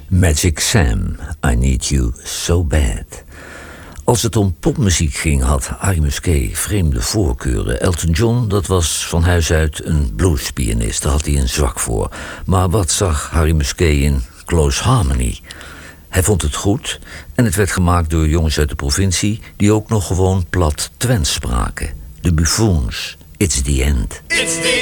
Magic Sam, I Need You So Bad. Als het om popmuziek ging, had Harry Musquet vreemde voorkeuren. Elton John, dat was van huis uit een bluespianist. Daar had hij een zwak voor. Maar wat zag Harry Musquet in Close Harmony? Hij vond het goed en het werd gemaakt door jongens uit de provincie die ook nog gewoon plat Twents spraken. De Buffoons, It's the End.